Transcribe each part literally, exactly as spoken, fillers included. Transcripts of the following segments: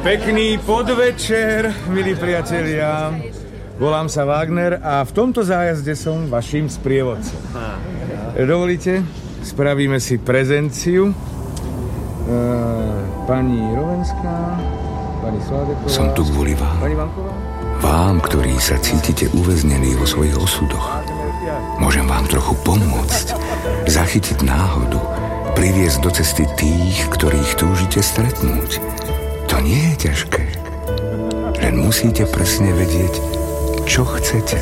Pekný podvečer, milí priatelia. Volám sa Wagner a v tomto zájazde som vaším sprievodcom. Dovolíte? Spravíme si prezenciu. Pani Rovenská, pani Sládeková... Som tu kvôli vám. Pani Vanková? Vám, ktorí sa cítite uväznení vo svojich osudoch. Môžem vám trochu pomôcť, zachytiť náhodu, priviesť do cesty tých, ktorých túžite stretnúť. To nie je ťažké. Len musíte presne vedieť, čo chcete.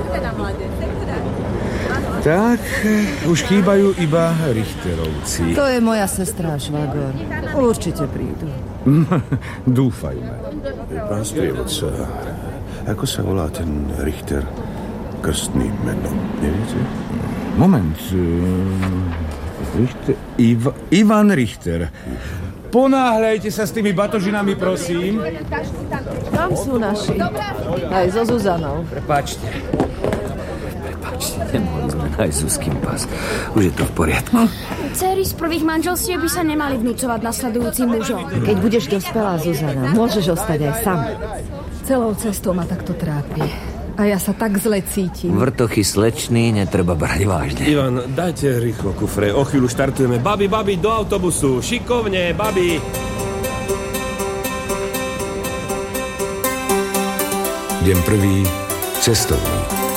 Tak, už chýbajú iba Richterovci. To je moja sestra, švagor. Určite prídu. Dúfajme. Pán sprievodca, ako sa volá ten Richter krstným menom, neviete? Moment. Richter... Iv... Ivan Richter. Ponáhľajte sa s tými batožinami, prosím. Tam sú naši. Aj so Zuzanou. Prepáčte. Prepáčte, nemohli sme nájsť Zuzkin pas. Už je to v poriadku. Céry z prvých manželstiev by sa nemali vnúcovať nasledujúcim mužom. Keď budeš dospelá, Zuzana, môžeš ostať aj sama. Celou cestou ma takto trápi. A ja sa tak zle cítim. Vrtochy slečný netreba brať vážne. Ivan, dajte rýchlo kufre. O chvíľu štartujeme. Babi, babi, do autobusu. Šikovne, babi. Deň prvý, cestovný.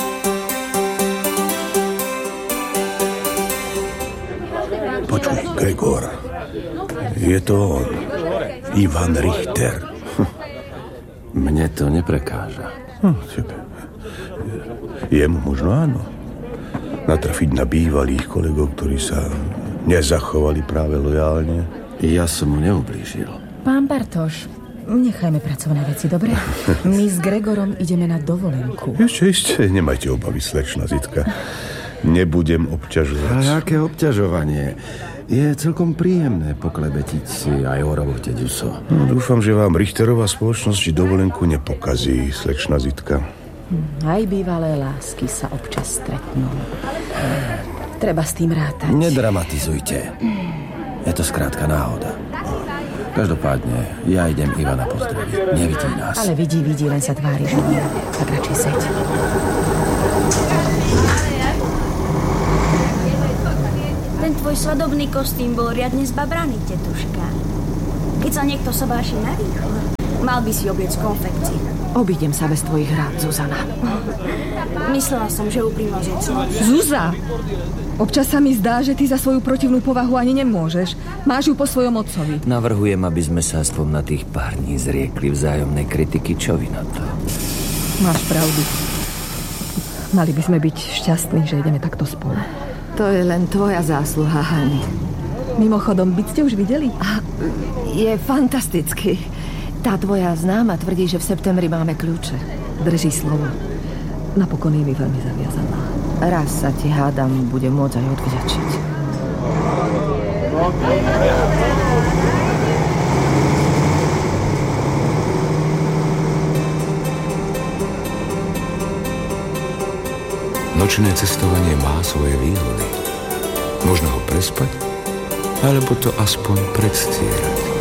Počuj, Gregor. Je to on. Ivan Richter. Mne to neprekáža. Hm, tebe. Jemu možno áno. Natrafiť na bývalých kolegov, ktorí sa nezachovali práve lojálne. Ja som mu neublížil. Pán Bartoš, nechajme pracovné veci, dobre? My s Gregorom ideme na dovolenku. Ešte, ešte, nemajte obavy, slečna Zitka. Nebudem obťažovať. A aké obťažovanie? Je celkom príjemné poklebetiť si aj o robote, Ďuso. No, dúfam, že vám Richterová spoločnosť dovolenku nepokazí, slečna Zitka. Aj bývalé lásky sa občas stretnú. Treba s tým rátať. Nedramatizujte. Je to skrátka náhoda. Každopádne, ja idem Ivana pozdraviť. Nevidí nás. Ale vidí, vidí, len sa tvári, že nie. Tak radšej seď. Ten tvoj svadobný kostým bol riadne zbabraný, tetuška. Keď sa niekto sobáši narýchlo, mal by si obliec konfekciu. Obídem sa bez tvojich rád, Zuzana. Myslela som, že úprimnosť je cná. Zuza! Občas sa mi zdá, že ty za svoju protivnú povahu ani nemôžeš. Máš ju po svojom otcovi. Navrhujem, aby sme sa aspoň na tých pár dní zriekli vzájomnej kritiky. Čo vy na to? Máš pravdu. Mali by sme byť šťastní, že ideme takto spolu. To je len tvoja zásluha, Hani. Mimochodom, byt ste už videli? A je fantastický. Tá tvoja známa tvrdí, že v septembri máme kľúče. Drží slovo. Napokon je mi veľmi zaviazaná. Raz sa ti, hádam, bude môcť aj odvďačiť. Nočné cestovanie má svoje výhody. Možno ho prespať, alebo to aspoň predstierať.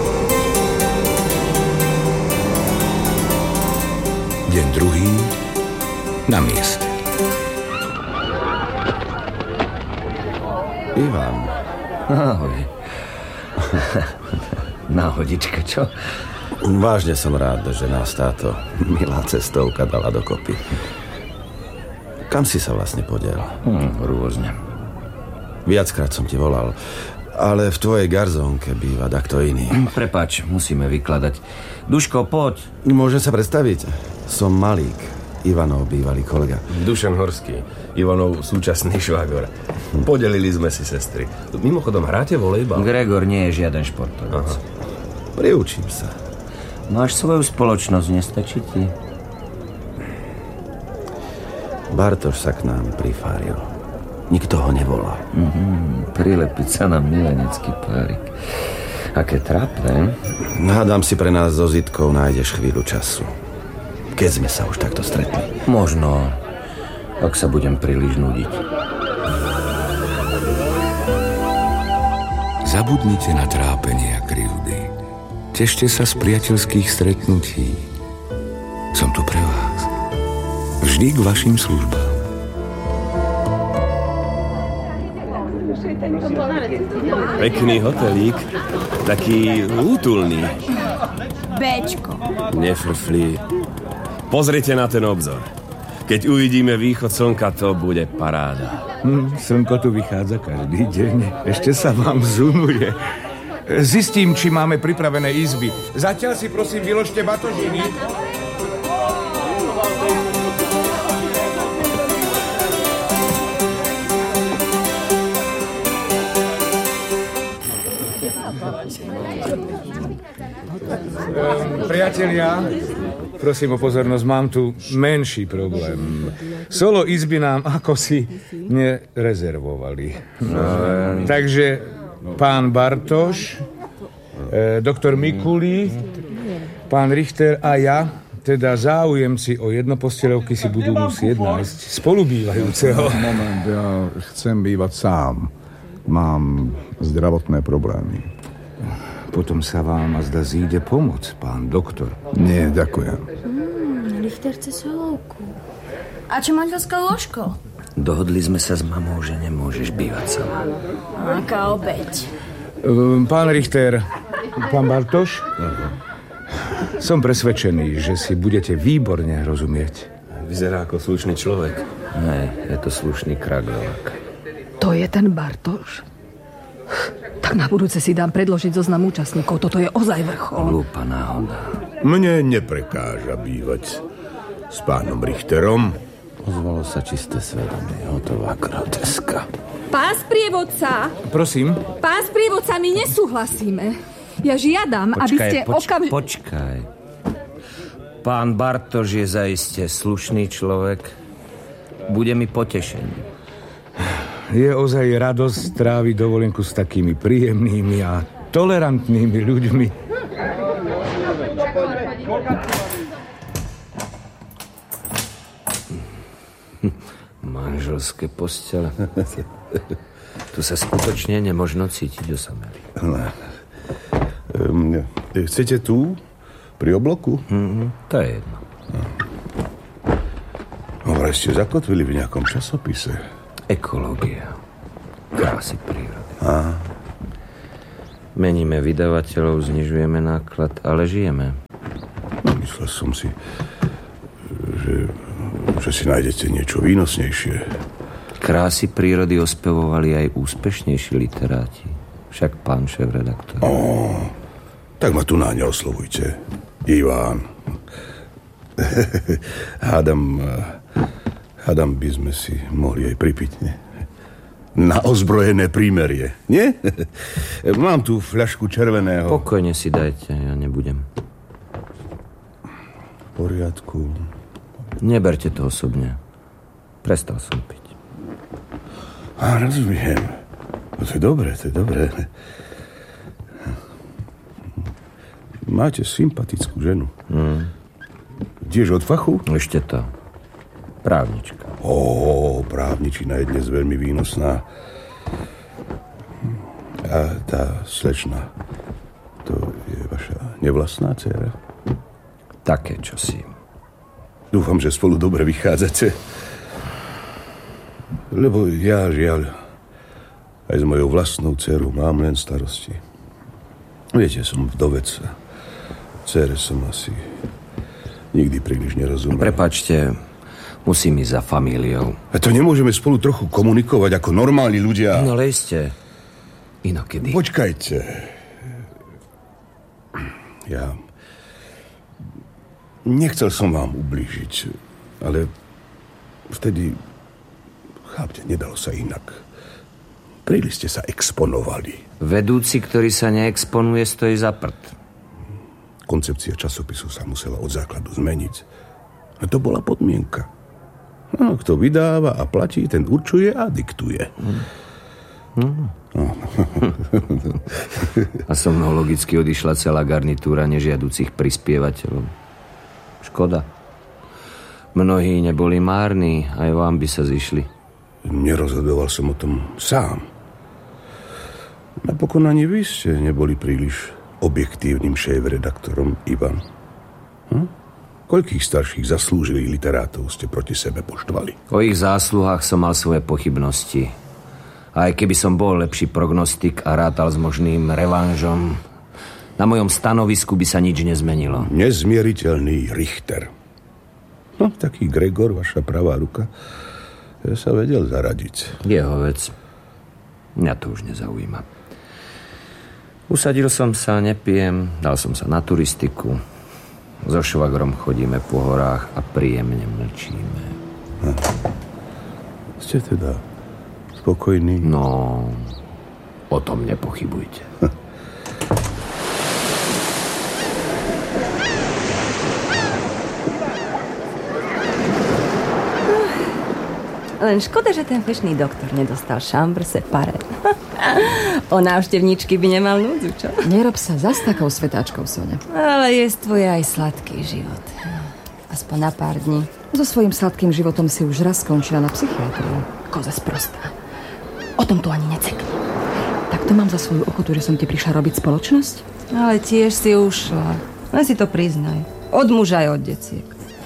Deň druhý na mieste. Ivan. Ahoj. Náhodička, čo? Vážne som rád, že nás táto milá cestovka dala dokopy. Kam si sa vlastne podiel? Hm, rôzne. Viackrát som ti volal, ale v tvojej garzónke býva dakto iný. Prepáč, musíme vykladať. Duško, poď. Môžem sa predstaviť? Som Malík, Ivanov bývalý kolega. Dušan Horský, Ivanov súčasný švagor. Podelili sme si sestry. Mimochodom, hráte volejbal? Gregor nie je žiaden športovec. Aha. Priučím sa. Máš svoju spoločnosť, nestačí ti? Bartoš sa k nám prifáril. Nikto ho nevolal. Mm-hmm, prilepiť sa na milenecký párik. Aké trápne. Hádam si pre nás so Zitkou nájdeš chvíľu času. Keď sme sa už takto stretli. Možno, ak sa budem príliš nudiť. Zabudnite na trápenie a krivdy. Tešte sa z priateľských stretnutí. Som tu pre vás. Vždy k vašim službám. Pekný hotelík, taký útulný. Béčko. Nefrflí. Pozrite na ten obzor. Keď uvidíme východ slnka, to bude paráda. Hm, slnko tu vychádza každý deň. Ešte sa vám zunuje. Zistím, či máme pripravené izby. Zatiaľ si prosím vyložte batožiny. Priatelia, prosím o pozornosť, mám tu menší problém. Solo izby nám ako si nerezervovali. No, takže pán Bartoš, eh, doktor Mikulí, pán Richter a ja, teda záujemci o jednoposteľovky, si budú musieť nájsť spolubývajúceho. Moment, ja chcem bývať sám. Mám zdravotné problémy. Potom sa vám a zda zíde pomoc, pán doktor. Nie, ďakujem. Mm, Richter chce solovku. A čo manželské lôžko? Dohodli sme sa s mamou, že nemôžeš bývať sama. Aká obeť. Pán Richter, pán Bartoš, som presvedčený, že si budete výborne rozumieť. Vyzerá ako slušný človek. Hej, je to slušný kraglovák. To je ten Bartoš? Tak na budúce si dám predložiť zoznam účastníkov. Toto je ozaj vrchol. Hlúpa náhoda. Mne neprekáža bývať s pánom Richterom. Ozvalo sa čisté svedomie. Hotová groteska. Pán sprievodca! Prosím? Pán sprievodca, my nesúhlasíme. Ja žiadam, Počkaj, aby ste poč- okamžite... Počkaj. Pán Bartoš je zaiste slušný človek. Bude mi potešením. Je ozaj radosť stráviť dovolenku s takými príjemnými a tolerantnými ľuďmi. Manželské postele. Tu sa skutočne nemožno cítiť osamelý. Um, chcete tu? Pri obloku? Mm-hmm, to je jedno. Vraj ste zakotvili v nejakom časopise. Ekológia. Krásy prírody. Aha. Meníme vydavateľov, znižujeme náklad, ale žijeme. Myslel som si, že, že si nájdete niečo výnosnejšie. Krásy prírody ospevovali aj úspešnejší literáti. Však pán šéf-redaktor. Ó, tak ma tu na ne oslovujte. Iván. Hádam... Hádam by sme si mohli aj pripiť, nie? Na ozbrojené prímerie, nie? Mám tu fľašku červeného. Pokojne si dajte, ja nebudem. V poriadku. Neberte to osobne. Prestal som piť. Á, rozumiem. No to je dobré, to je dobré. Máte sympatickú ženu. Mm. Tiež od fachu? Ešte to. Právnička. Ó, právničina je dnes veľmi výnosná. A tá slečna, to je vaša nevlastná dcéra? Také čosi. Dúfam, že spolu dobre vychádzate. Lebo ja, žiaľ, aj s mojou vlastnou dcérou mám len starosti. Viete, som vdovec. Dcére som asi nikdy príliš nerozumel. Prepáčte, musím ísť za familiou. A to nemôžeme spolu trochu komunikovať ako normálni ľudia? No lejste. Inokedy. Počkajte. Ja... Nechcel som vám ublížiť, ale vtedy... Chápte, nedalo sa inak. Príliš ste sa exponovali. Vedúci, ktorý sa neexponuje, stojí za prd. Koncepcia časopisu sa musela od základu zmeniť. A to bola podmienka. No, kto vydáva a platí, ten určuje a diktuje. Mm. Mm. No. A so mnou logicky odišla celá garnitúra nežiaducich prispievateľov. Škoda. Mnohí neboli márni, aj vám by sa zišli. Nerozhodoval som o tom sám. Napokon ani vy ste neboli príliš objektívnym šéf-redaktorom Ivan? Hm? Koľkých starších zaslúžilých literátov ste proti sebe poštvali? O ich zásluhách som mal svoje pochybnosti. A aj keby som bol lepší prognostik a rátal s možným revanžom, na mojom stanovisku by sa nič nezmenilo. Nezmieriteľný Richter. No, taký Gregor, vaša pravá ruka, ja sa vedel zaradiť. Jeho vec. Mňa to už nezaujíma. Usadil som sa, nepijem, dal som sa na turistiku. So švagrom chodíme po horách a príjemne mlčíme. Hm. Ste teda spokojní? No, o tom nepochybujte. Hm. Len škoda, že ten fešný doktor nedostal chambre séparé. O návštevníčky by nemal núdzu, čo? Nerob sa zas takou svetáčkou, Soňa. Ale je tvoj aj sladký život. Aspoň na pár dní. So svojím sladkým životom si už raz skončila na psychiatriu. Koza sprostá. O tom tu ani necekni. Tak to mám za svoju ochotu, že som ti prišla robiť spoločnosť? Ale tiež si ušla. Len si to priznaj. Od muža aj od deciek.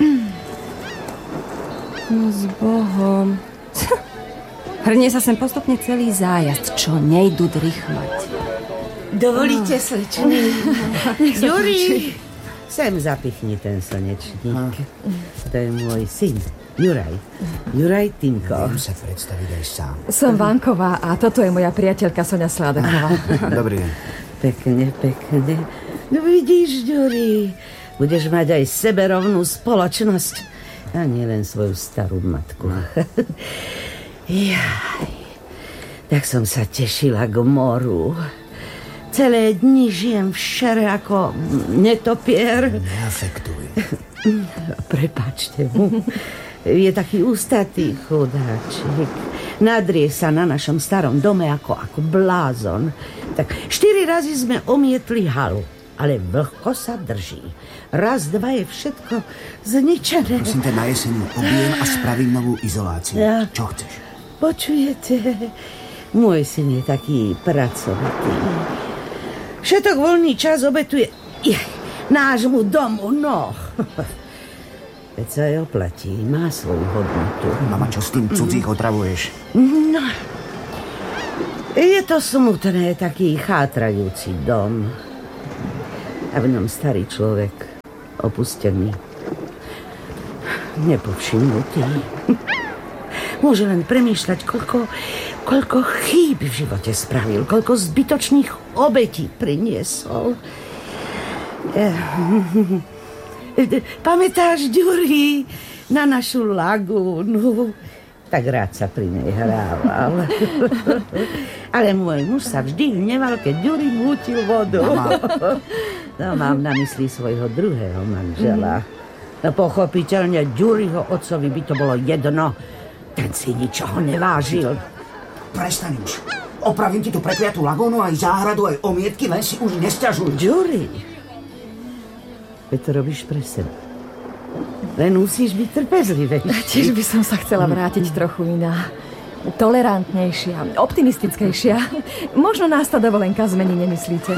No s Bohom. Hrnie sa sem postupne celý zájazd, čo nejdu drychmať. Dovolíte, slečny? Juri, sem zapichni ten slnečník. To je môj syn, Juraj. Juraj Tinko. Viem sa predstaviť aj sám. Som Vanková a toto je moja priateľka Soňa Sládaková. Dobrý deň. Pekne, pekne. No vidíš, Juri, budeš mať aj seberovnú spoločnosť. A nie len svoju starú matku. Jaj, tak som sa tešila k moru. Celé dni žijem v šere ako netopier. Neafektuj. Prepáčte mu. Je taký ústatý chudáčik. Nadrie sa na našom starom dome ako, ako blázon. Tak štyri razy sme omietli halu. Ale vlhko sa drží. Raz, dva je všetko zničené. Prosím ťa, na jeseň objem a spravím novú izoláciu. Ja. Čo chceš? Počujete? Môj syn je taký pracovitý. Všetok voľný čas obetuje nášmu domu, no. Veď sa aj oplatí, má svoju hodnotu. Mama, čo s tým cudzích otravuješ? No, je to smutné, taký chátrajúci dom. A v ňom starý človek, opustený, nepovšimnutý. Môže len premýšľať, koľko, koľko chýb v živote spravil, koľko zbytočných obetí priniesol. Pamätáš, Ďuri, na našu lagúnu? Tak rád sa pri nej hrával. Ale môj muž sa vždy hneval, keď Ďuri mútil vodu. No, mám na mysli svojho druhého manžela. No, pochopiteľne Ďuriho otcovi by to bolo jedno. Ten si ničoho nevážil. Prestaň už. Opravím ti tú prekliatú lagónu, aj záhradu, aj omietky, len si už nesťažuj. Ďuri, veď to robíš pre seba. Len musíš byť trpezlivejší. Tiež by som sa chcela vrátiť trochu iná. Tolerantnejšia, optimistickejšia. Možno nás tá dovolenka zmení, nemyslíte?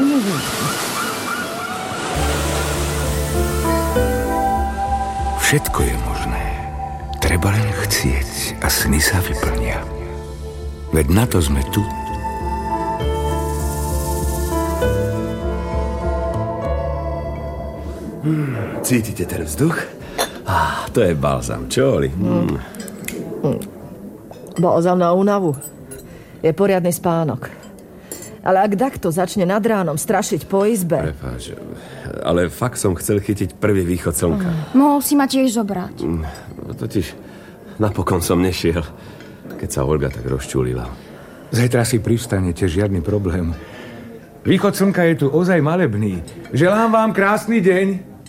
Všetko je možné. Treba len chcieť a sny sa vyplnia. Veď na to sme tu. Hmm, cítite ten vzduch? Ah, to je balzam, čo, Oli? Hmm. Balzam na únavu. Je poriadny spánok. Ale ak takto začne nad ránom strašiť po izbe... Prepáč, ale fakt som chcel chytiť prvý východ slnka. Mm. Mohol si ma tiež zobrať. Mm, totiž napokon som nešiel, keď sa Olga tak rozčulila. Zajtra si pristanete, žiadny problém. Východ slnka je tu ozaj malebný. Želám vám krásny deň.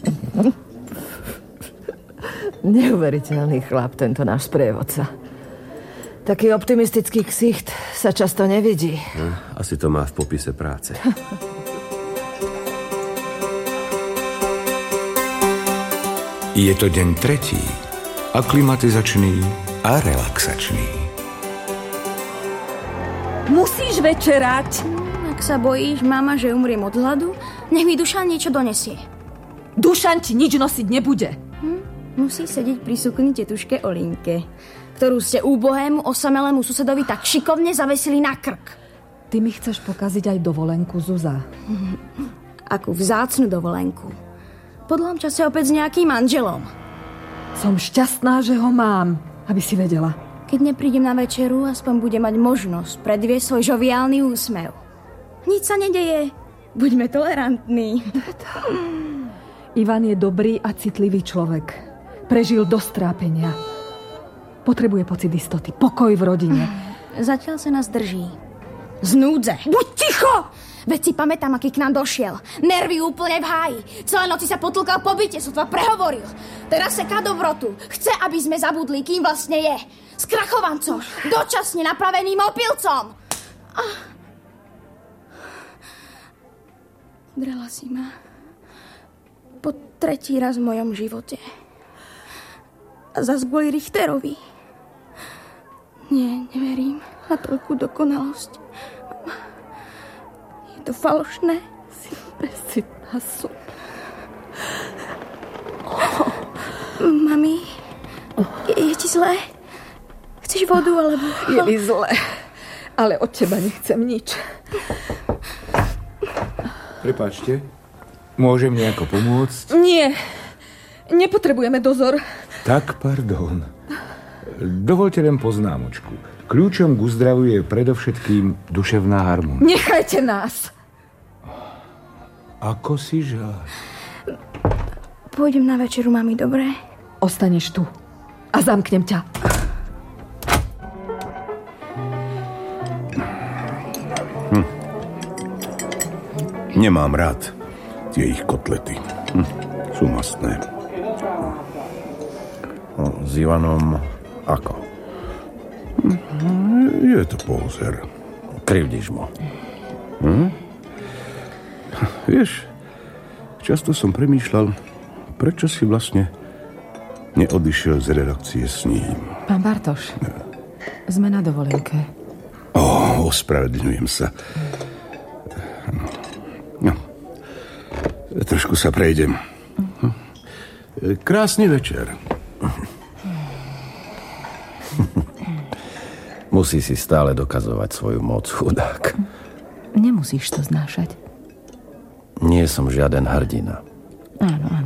Neuveriteľný chlap, tento náš sprievodca. Taký optimistický ksicht sa často nevidí. Hm, asi to má v popise práce. Je to deň tretí, aklimatizačný a relaxačný. Musíš večerať. No Ak sa bojíš, mama, že umriem od hladu, nech mi Dušan niečo donesie. Dušan ti nič nosiť nebude. Hm? Musí sedieť pri sukni tetuške Olinke, ktorú ste úbohému osamelému susedovi tak šikovne zavesili na krk. Ty mi chceš pokaziť aj dovolenku, Zuza. Akú vzácnu dovolenku. Po dlhom čase opäť s nejakým manželom. Som šťastná, že ho mám, aby si vedela. Keď neprídem na večeru, aspoň budem mať možnosť predviesť svoj žoviálny úsmev. Nič sa nedeje. Buďme tolerantní. Ivan je dobrý a citlivý človek. Prežil dosť trápenia. Potrebuje pocit istoty, pokoj v rodine. Zatiaľ sa nás drží. Z núdze. Buď ticho! Veď si pamätám, aký k nám došiel. Nervy úplne v háji. Celé noci sa potlkal po byte, sotva prehovoril. Teraz seká dobrotu. Chce, aby sme zabudli, kým vlastne je. Skrachovancom. Dočasne napraveným opilcom. Ah. Drela si ma. Po tretí raz v mojom živote. A zas kvôli Richterovi. Nie, neverím na toľkú dokonalosť. Je to falošné. Si besitná som. Oh. Mami, je, je ti zlé? Chceš vodu, alebo... Je mi zlé, ale od teba nechcem nič. Prepáčte, môžem nejako pomôcť? Nie, nepotrebujeme dozor. Tak, pardon. Dovolte len poznámočku. Kľúčom k uzdravu je predovšetkým duševná harmónia. Nechajte nás! Ako si žáľ. Pôjdem na večeru, mami, dobre? Ostaneš tu a zamknem ťa. Hm. Nemám rád tie ich kotlety. Hm. Sú mastné. No, s Ivanom ako? Je to pózer. Krivdíš mu. Hm? Vieš, často som premýšľal, prečo si vlastne neodišiel z redakcie s ním. Pán Bartoš, sme na dovolenke. Ó, ospravedlňujem sa. No. Trošku sa prejdem. Krásny večer. Musí si stále dokazovať svoju moc, chudák. Nemusíš to znášať. Nie som žiaden hrdina. Áno, áno.